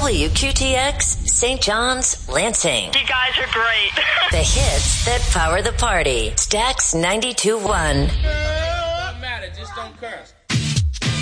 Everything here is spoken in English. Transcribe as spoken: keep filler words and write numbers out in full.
W Q T X, Saint John's, Lansing. You guys are great. The hits that power the party. Stax ninety-two point one.